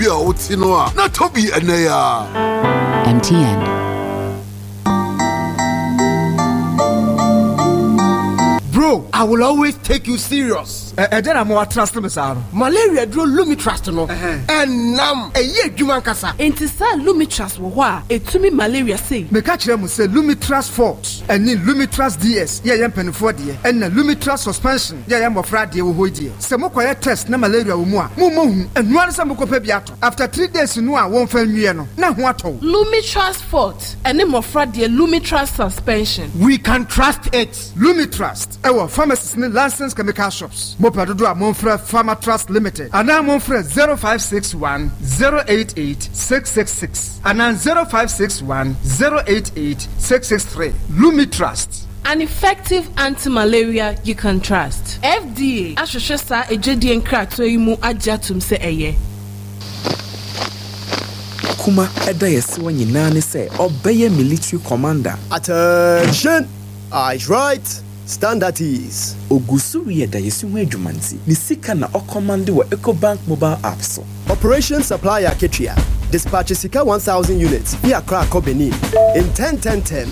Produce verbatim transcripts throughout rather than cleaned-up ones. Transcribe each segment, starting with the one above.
Bia Otinoa, not to be an M T N. Bro, I will always take you serious. Eh, then I'm more trust me, sir. Malaria draw Lumi trust no. And nam a year Juman Kasa. Enti sa Lumi trust wo wa e tumi malaria say. Me catch them say Lumi trust Forte and ni Lumi trust D S. Yeah, yam penifo de. And na Lumi trust suspension. Yeah, yam ofra de wo hoidie. Se mo kwaya test na malaria wo mu a. Mo mo hu. And no answer mo ko pa biato. After three days no a won fa nwie no. Na ho ato. Lumi trust Forte and ni ofra de Lumi trust suspension. We can trust it. Lumi trust. Our pharmacists ni licensed chemical shops. Mopa dodo a Monfre Pharma Trust Limited. Ana Monfre zero five six one zero eight eight six six six. Ana zero five six one zero eight eight six six three. Lumi Trust. An effective anti-malaria you can trust. F D A ahwehwe sa ejedi enkrato yi mu agyatum se eye. Kuma eda yesi wanyina ne se obeye military commander. Attention! Eyes right. Stand at ease. Ogusuri yeda yesi hu adwumanti. Ni sika na okomande wa EcoBank mobile app so. Operation Supply Aketria. Dispatch Sika one thousand units via Accra Benin in ten ten ten.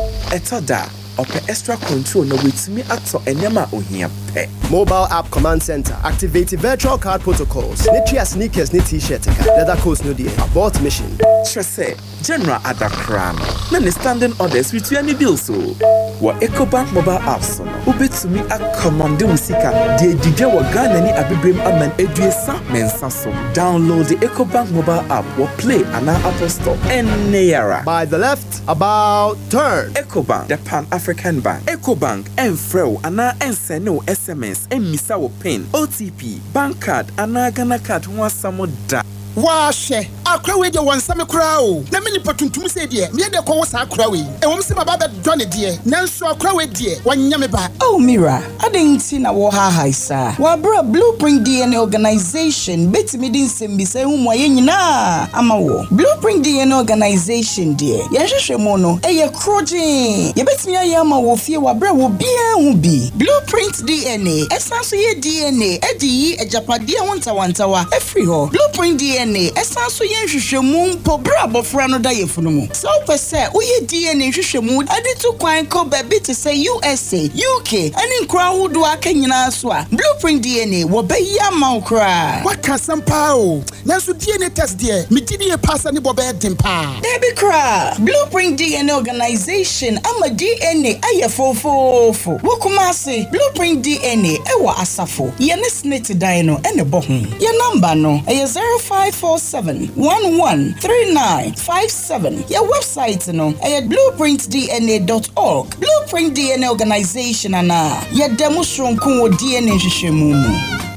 Etoda ope extra control na wetimi ato enyama ohia pe. Mobile app command center activate virtual card protocols. Nitria sneakers ni t-shirt leather coats no dey abort mission. Trese General Adakran na ne standing orders with any deal so. Wa EcoBank mobile apps no ubetumi akomande usika de didwe wa Ghana ni abibrem aman eduesa mensa so. Download the EcoBank mobile app or play ana Apple Store any era. By the left about turn. EcoBank the Pan African Bank. EcoBank enfreo ana ensene S M S emisa wo pin O T P bank card ana Ghana card ho asamo da. Washe akra we de wansame kra o na me nipa tuntum se de me de ko wo sa akra we e wom se baba be do ne de nanso akra we de wanya me ba. Oh Mira, adenti na wo ha haisa wa bra Blueprint D N A organization betimi din sembisa hu mo ye nyina ama wo Blueprint D N A organization de ye hwehwe mo no e ye kroje ye betimi aye ama wo fie wa bra wo bia hu bi Blueprint D N A esanso ye D N A edi yi ejapade wonta wantawa efri ho Blueprint D N A esanso ye hwehwemu mpo bra bofra no da yefunu mu so pese wo ye D N A hwehwemu ade to kwan ko ba bi to say U S A U K ani nkra wodo aka nyina so a Blueprint D N A wo ba ya ma nkra waka sampa o nanso D N A test de me gidi e passa ne bobe dempa Debi kra Blueprint D N A organization ama D N A aye fofofo wo kuma se Blueprint D N A e wo asafo ye ne snit dan no ene bo ho ye number no e zero five four seven one one three nine five seven. Your website no e blueprint d n a dot org. Blueprint D N A organization ana ye demonstration ko D N A hwehwemu mu.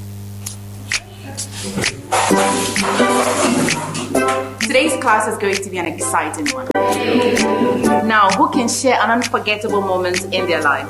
Today's class is going to be an exciting one. Now, who can share an unforgettable moment in their life?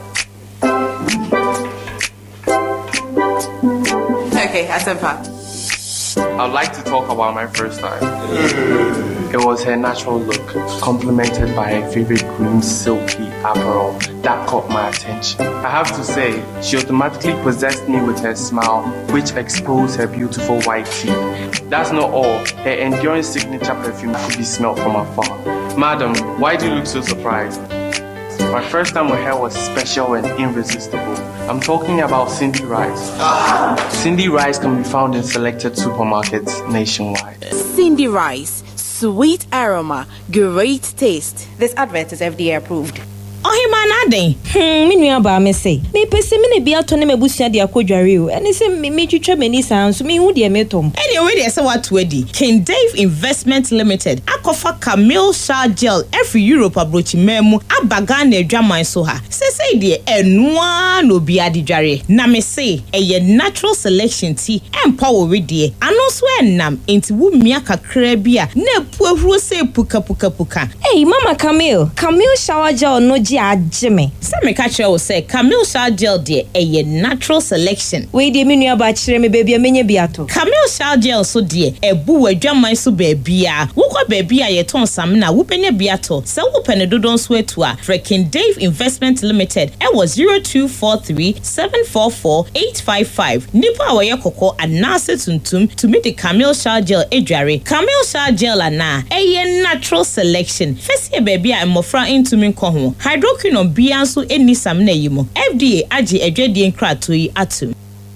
Okay, Asempa. I'd like to talk about my first time. It was her natural look, complemented by her favorite green silky apparel that caught my attention. I have to say, she automatically possessed me with her smile, which exposed her beautiful white teeth. That's not all. Her enduring signature perfume could be smelled from afar. Madam, why do you look so surprised? My first time with her was special and irresistible. I'm talking about Cindy Rice. Cindy Rice can be found in selected supermarkets nationwide. Cindy Rice, sweet aroma, great taste. This advert is F D A approved. Oh, he man, Ade. Hmm, me nua ba me say. Me pese me ne bia to ne mebusua de akodware o. Ene se me me twetwa mani san so me hu de me tom. Anyway, they say what to edi. King Dave Investment Limited. Akofa Camille Shah Gel every Europe abrochi memu abaga na adwaman so ha. Se say de enwa no bia de dware. Na me say eye natural selection tea empower we de. Ano so enam enti wu mia kakra bia na afuahuru say puka puka puka. Hey, Mama Camille, Camille shower gel no ji ajime. Say me catch you say Camille shower gel de a natural selection. We de me nua ba kire me baby amenye biato. Camille shower gel so de ebu adwaman so baby a. Wo kwa baby a ye ton sam na wo penye biato. Se wo pene dodon so etu a. Freaking Dave Investment Limited. E was zero two four three seven four four eight five five. Nipa awaye koko anase tuntum to meet the Camille shower gel edware. Camille shower gel ana a natural selection. First year baby a mofra into me ko ho. Hydroquinone bia so eni sam na yimo. F D A agi edwade nkrato yi atum.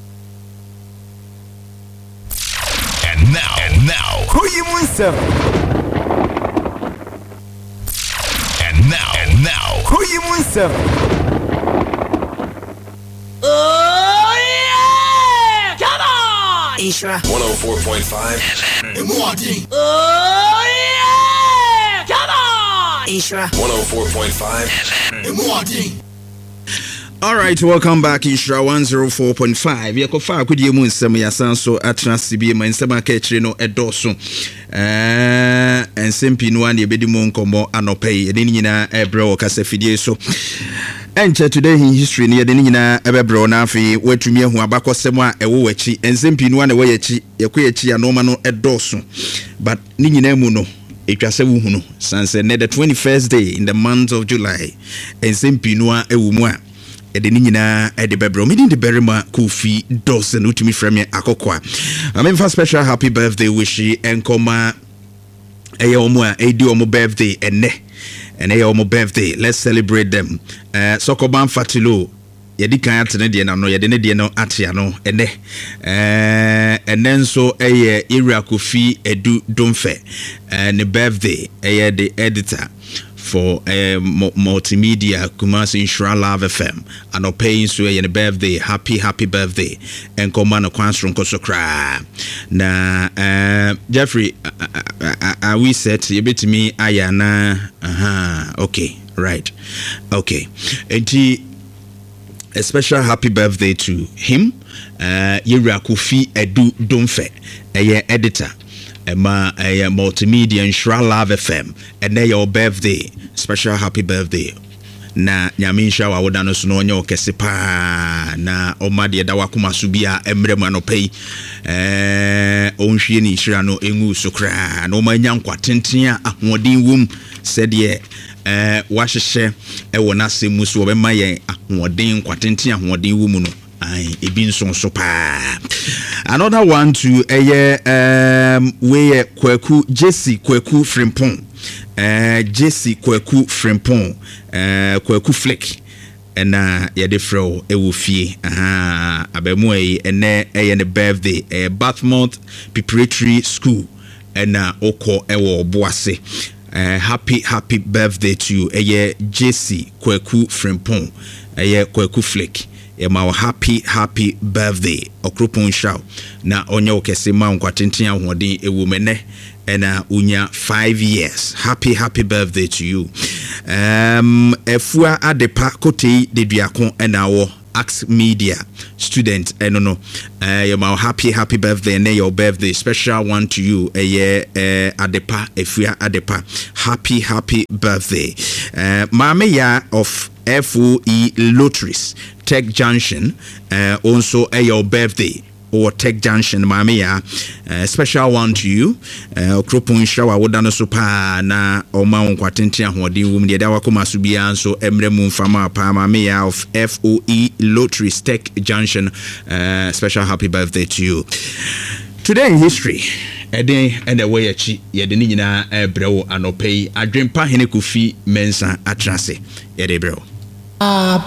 And now, and now, who you munsem? And now, and now, who you munsem? Oh yeah! Come on! Ishra one oh four point five. Oh yeah! Come on! Ishra one oh four point five. All right, welcome back, Ishra one oh four point five. We are going to do some yasanso atras B M and some catchino edoso. Uh, and simply no one, you be the moon combo anopay, and then you know, a bro, Casafide so. Enter today in history near the Nina Ebebro Nafi, where to me who are back or somewhere a woechi, and simply one away a chi, a quechi, a nomano edoso. But Nina Muno. It was a woman, since the twenty-first day in the month of July, and simply no a woman. Edinina Edibebro, meeting the Berima Kofi Dawson, Utimi Frame Akokwa. I mean, for special happy birthday wishy and coma a yomo, a duomo birthday and ne and a yomo birthday. Let's celebrate them. Uh, Sokoban Fatilo, Yadika Antonadian, no Yadinadiano Atiano, and ne and then so a Ira Kofi Edu Dumfe and the birthday, a the editor. For a uh, multimedia Kumasi Insura Love F M and are paying so a birthday, happy happy birthday and command a quantum kosokra. Na uh, Jeffrey, I we said you bit me ayana. Aha, okay, right, okay. And he, a special happy birthday to him. Uh, Yira Kofi Edu Dumfe, a editor. Emma a multimedia Insura Love F M and they your birthday special happy birthday na nyamisha wa wodano so no nyo kese pa na omade da wakoma subia emrem anopei eh onhwie ni hira no engu sokra na omanya nkwa tenten a ahoden wom sede eh wahyehye e wona semu so obema yen ahoden nkwa tenten ahoden wom no ai ebi nso so pa. Another one to a uh, um we Kweku Jesse Kweku Frimpong uh Jesse Kweku Frimpong uh Kweku Flick and uh yeah the fro e wo fie aha abemu e ene e ne birthday uh Bathmouth Preparatory School and uh oko e wo Boase. Uh, happy happy birthday to you uh, Jesse Kweku Frimpong uh, Kweku Flick. Ema happy happy birthday okropon show na onye okese ma nkwatentin ahoden ewumene ena unya five years. Happy happy birthday to you. Um efua adepa kote de duakon ena wo Ax Media student eno no uh ema happy happy birthday and your birthday special one to you a year uh, adepa efua adepa happy happy birthday. Uh mama ya of F O E Lotteries Tech Junction uh, also a your birthday or Tech Junction mamia uh, special one to you uh okropon shower wodano super na oma onkwatenti ahodi wum de dawa koma subia so emremu mfama pa mamia of F O E Lotteries Tech Junction uh, special happy birthday to you. Today in history eden and the way achi yede ni nyina ebrewo anopei adwempa hene Kofi Mensa atrase yede ebrewo.